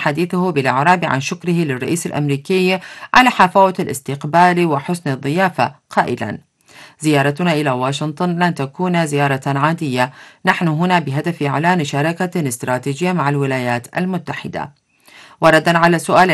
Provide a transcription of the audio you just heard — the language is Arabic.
حديثه بالإعراب عن شكره للرئيس الأمريكي على حفاوة الاستقبال وحسن الضيافة، قائلا: زيارتنا إلى واشنطن لن تكون زيارة عادية، نحن هنا بهدف إعلان شراكة استراتيجية مع الولايات المتحدة. وردا على سؤال